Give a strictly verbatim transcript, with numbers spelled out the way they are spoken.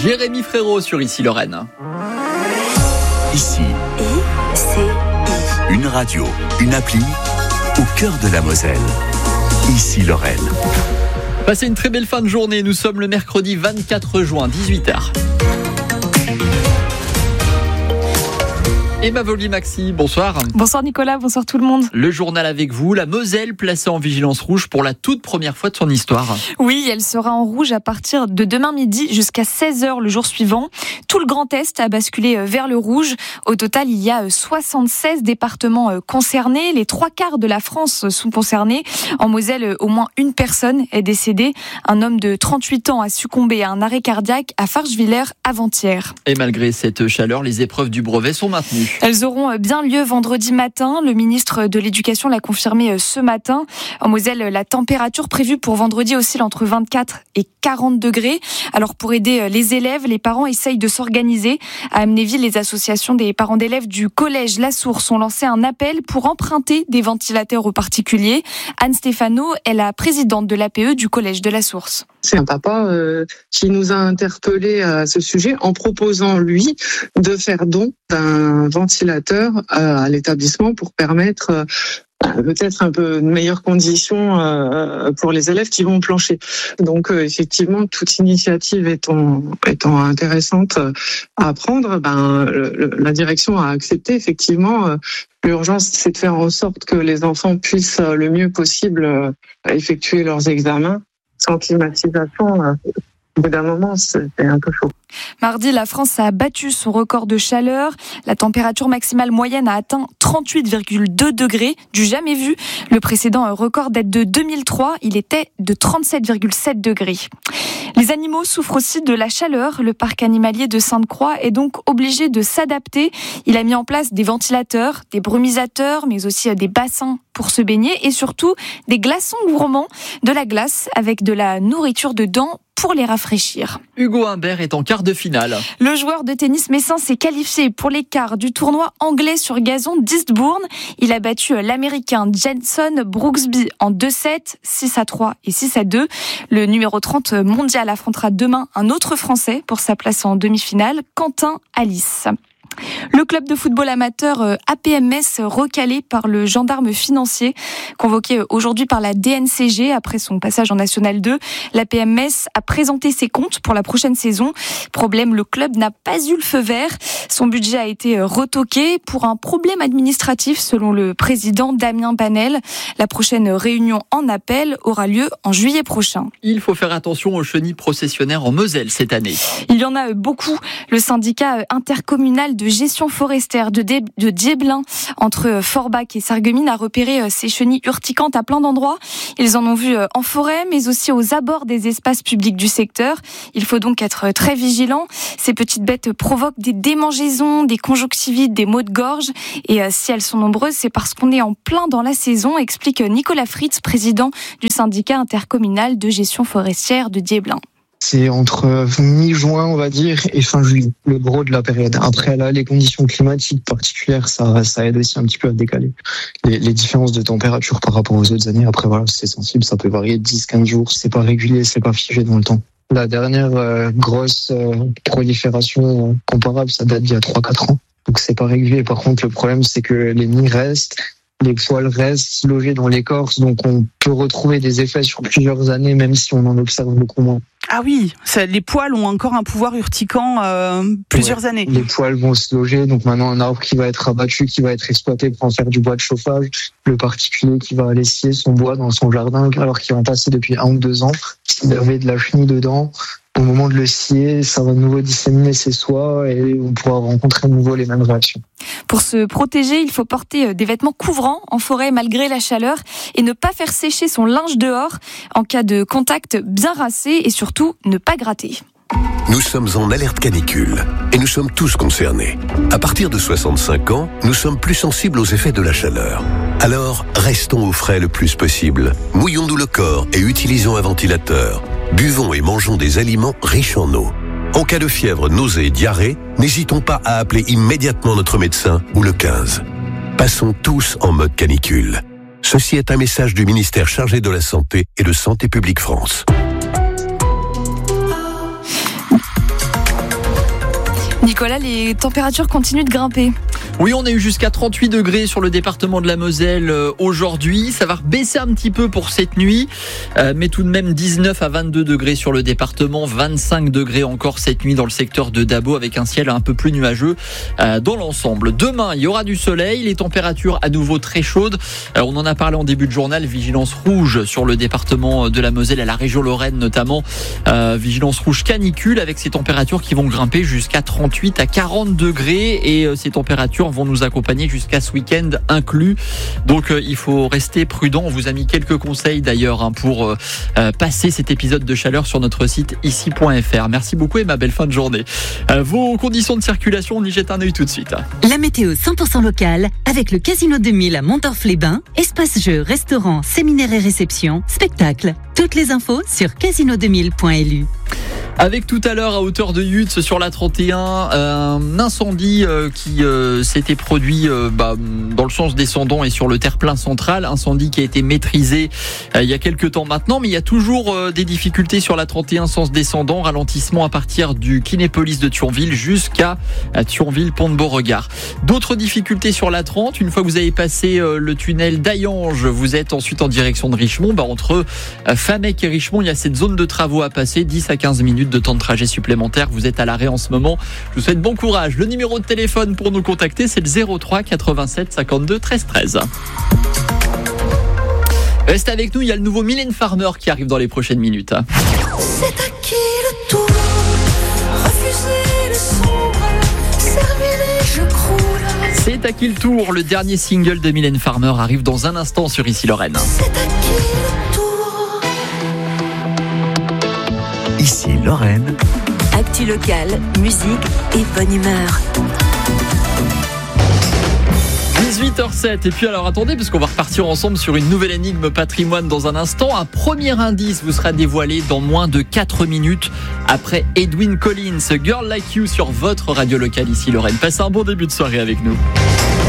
Jérémy Frérot sur Ici Lorraine. Ici, une radio, une appli au cœur de la Moselle. Ici Lorraine. Passez une très belle fin de journée. Nous sommes le mercredi vingt-quatre juin, dix-huit heures. Emma Volli-Maxi, bonsoir. Bonsoir Nicolas, bonsoir tout le monde. Le journal avec vous, la Moselle placée en vigilance rouge pour la toute première fois de son histoire. Oui, elle sera en rouge à partir de demain midi jusqu'à seize heures le jour suivant. Tout le Grand Est a basculé vers le rouge. Au total, il y a soixante-seize départements concernés. Les trois quarts de la France sont concernés. En Moselle, au moins une personne est décédée. Un homme de trente-huit ans a succombé à un arrêt cardiaque à Farchevillers avant-hier. Et malgré cette chaleur, les épreuves du brevet sont maintenues. Elles auront bien lieu vendredi matin. Le ministre de l'Éducation l'a confirmé ce matin. En Moselle, la température prévue pour vendredi oscille entre vingt-quatre et quarante degrés. Alors pour aider les élèves, les parents essayent de s'organiser. À Amnéville, les associations des parents d'élèves du collège La Source ont lancé un appel pour emprunter des ventilateurs aux particuliers. Anne Stéphano est la présidente de l'A P E du collège de La Source. C'est un papa euh, qui nous a interpellés à ce sujet en proposant, lui, de faire don d'un ventilateur euh, à l'établissement pour permettre euh, peut-être un peu de meilleures conditions euh, pour les élèves qui vont plancher. Donc euh, effectivement, toute initiative étant, étant intéressante à prendre, ben, le, la direction a accepté effectivement. Euh, L'urgence, c'est de faire en sorte que les enfants puissent le mieux possible euh, effectuer leurs examens. Sans climatisation, euh, au bout d'un moment, c'est un peu chaud. Mardi, la France a battu son record de chaleur. La température maximale moyenne a atteint trente-huit virgule deux degrés, du jamais vu. Le précédent record date de deux mille trois, il était de trente-sept virgule sept degrés. Les animaux souffrent aussi de la chaleur. Le parc animalier de Sainte-Croix est donc obligé de s'adapter. Il a mis en place des ventilateurs, des brumisateurs, mais aussi des bassins pour se baigner et surtout des glaçons gourmands, de la glace avec de la nourriture dedans pour les rafraîchir. Hugo Humbert est en quart de finale. Le joueur de tennis messin s'est qualifié pour les quarts du tournoi anglais sur gazon d'Eastbourne. Il a battu l'américain Jenson Brooksby en deux sept, six à trois et six à deux. Le numéro trente mondial affrontera demain un autre Français pour sa place en demi-finale, Quentin Alice. Le club de football amateur A P M S recalé par le gendarme financier, convoqué aujourd'hui par la D N C G après son passage en National deux. L'A P M S a présenté ses comptes pour la prochaine saison. Problème, le club n'a pas eu le feu vert. Son budget a été retoqué pour un problème administratif selon le président Damien Banel. La prochaine réunion en appel aura lieu en juillet prochain. Il faut faire attention aux chenilles processionnaires en Moselle cette année. Il y en a beaucoup. Le syndicat intercommunal de gestion forestière de, Dé- de Dieblin, entre Forbach et Sarreguemines, a repéré ces chenilles urticantes à plein d'endroits. Ils en ont vu en forêt, mais aussi aux abords des espaces publics du secteur. Il faut donc être très vigilant. Ces petites bêtes provoquent des démangeaisons, des conjonctivites, des maux de gorge. Et si elles sont nombreuses, c'est parce qu'on est en plein dans la saison, explique Nicolas Fritz, président du syndicat intercommunal de gestion forestière de Dieblin. C'est entre mi-juin, on va dire, et fin juillet, le gros de la période. Après, là, les conditions climatiques particulières, ça, ça aide aussi un petit peu à décaler les, les différences de température par rapport aux autres années. Après, voilà, c'est sensible, ça peut varier de dix à quinze jours, c'est pas régulier, c'est pas figé dans le temps. La dernière euh, grosse euh, prolifération euh, comparable, ça date d'il y a trois à quatre ans. Donc, c'est pas régulier. Par contre, le problème, c'est que les nids restent, les poils restent logés dans l'écorce, donc on peut retrouver des effets sur plusieurs années, même si on en observe beaucoup moins. Ah oui, ça, les poils ont encore un pouvoir urticant euh, plusieurs ouais. années. Les poils vont se loger, donc maintenant un arbre qui va être abattu, qui va être exploité pour en faire du bois de chauffage, le particulier qui va aller scier son bois dans son jardin alors qu'il va en passer depuis un ou deux ans, s'il avait de la chenille dedans, au moment de le scier, ça va de nouveau disséminer ses soies et on pourra rencontrer de nouveau les mêmes réactions. Pour se protéger, il faut porter des vêtements couvrants en forêt malgré la chaleur et ne pas faire sécher son linge dehors. En cas de contact, bien rincer et surtout ne pas gratter. Nous sommes en alerte canicule et nous sommes tous concernés. À partir de soixante-cinq ans, nous sommes plus sensibles aux effets de la chaleur. Alors, restons au frais le plus possible. Mouillons-nous le corps et utilisons un ventilateur. Buvons et mangeons des aliments riches en eau. En cas de fièvre, nausée et diarrhée, n'hésitons pas à appeler immédiatement notre médecin ou le quinze. Passons tous en mode canicule. Ceci est un message du ministère chargé de la Santé et de Santé publique France. Nicolas, les températures continuent de grimper. Oui, on a eu jusqu'à trente-huit degrés sur le département de la Moselle euh, aujourd'hui. Ça va baisser un petit peu pour cette nuit, euh, mais tout de même dix-neuf à vingt-deux degrés sur le département, vingt-cinq degrés encore cette nuit dans le secteur de Dabo avec un ciel un peu plus nuageux euh, dans l'ensemble. Demain, il y aura du soleil, les températures à nouveau très chaudes. Euh, on en a parlé en début de journal, vigilance rouge sur le département de la Moselle et la région Lorraine notamment. Euh, vigilance rouge canicule avec ces températures qui vont grimper jusqu'à trente-huit à quarante degrés et euh, ces températures vont nous accompagner jusqu'à ce week-end inclus. Donc euh, il faut rester prudent. On vous a mis quelques conseils d'ailleurs hein, pour euh, euh, passer cet épisode de chaleur sur notre site ici point f r. Merci beaucoup et ma belle fin de journée. Euh, vos conditions de circulation, on y jette un œil tout de suite. La météo cent pour cent locale avec le Casino deux mille à Montorf-les-Bains. Espace jeux, restaurants, séminaires et réceptions, spectacles. Toutes les infos sur casino deux mille point l u. Avec tout à l'heure à hauteur de Yutz sur la trente et un, un incendie euh, qui euh, s'était produit euh, bah, dans le sens descendant et sur le terre-plein central. Incendie qui a été maîtrisé euh, il y a quelques temps maintenant, mais il y a toujours euh, des difficultés sur la trente et un sens descendant. Ralentissement à partir du Kinépolis de Thionville jusqu'à Thionville-Pont de Beauregard. D'autres difficultés sur la trente. Une fois que vous avez passé euh, le tunnel d'Ayange, vous êtes ensuite en direction de Richemont. Bah, entre euh, Famec et Richemont, il y a cette zone de travaux à passer, dix à quinze minutes de temps de trajet supplémentaire. Vous êtes à l'arrêt en ce moment. Je vous souhaite bon courage. Le numéro de téléphone pour nous contacter, c'est le zéro trois quatre-vingt-sept cinquante-deux treize treize. Restez avec nous, il y a le nouveau Mylène Farmer qui arrive dans les prochaines minutes. C'est à qui le tour? Refuser le sombre, servir je croule. C'est à qui le tour? Le dernier single de Mylène Farmer arrive dans un instant sur Ici Lorraine. C'est à qui le tour? Ici Lorraine. Actu locale, musique et bonne humeur. dix-huit heures sept. Et puis alors attendez, parce qu'on va repartir ensemble sur une nouvelle énigme patrimoine dans un instant. Un premier indice vous sera dévoilé dans moins de quatre minutes après Edwyn Collins, Girl Like You sur votre radio locale Ici Lorraine. Passez un bon début de soirée avec nous.